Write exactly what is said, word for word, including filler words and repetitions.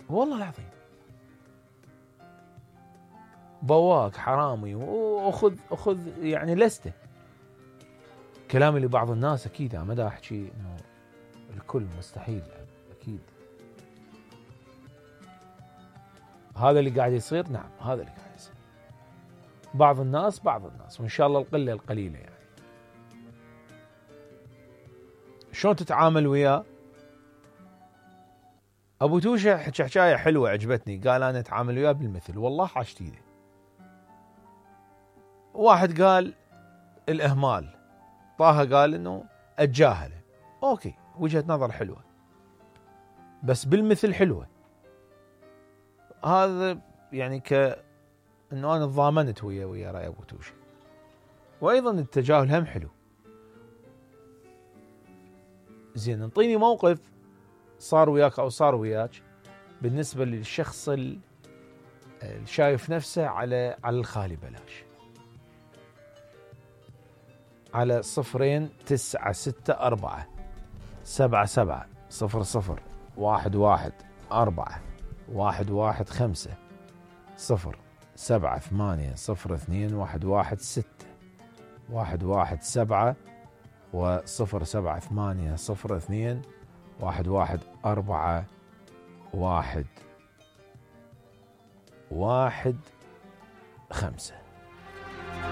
والله العظيم بواك حرامي وأخذ أخذ يعني لسته. كلامي لبعض الناس أكيد ما دا أحكي إنه الكل، مستحيل أكيد. هذا اللي قاعد يصير، نعم هذا اللي قاعد يصير. بعض الناس بعض الناس وإن شاء الله القلة القليلة. يعني شلون تتعامل وياه؟ أبو توشة حكى حكاية حلوة عجبتني، قال أنا أتعامل وياه بالمثل. والله حاجتي له. واحد قال الإهمال، طه قال إنه أتجاهله. أوكي، وجهة نظر حلوة، بس بالمثل حلوة. هذا يعني ك إنه أنا تضامنت ويا ويا رأي أبو توشة. وأيضا التجاهل هم حلو. زين، انطيني موقف صار وياك أو صار وياك بالنسبة للشخص اللي شايف نفسه على على الخالي بلاش. على صفرين تسعة ستة أربعة سبعة سبعة صفر صفر واحد واحد أربعة واحد واحد خمسة صفر سبعة ثمانية صفر اثنين واحد واحد ستة واحد واحد سبعة وصفر سبعة ثمانية صفر اثنين واحد واحد أربعة واحد واحد خمسة.